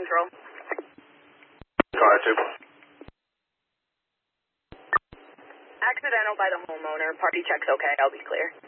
Central. Car 2. Accidental by the homeowner. Party check's okay. I'll be clear.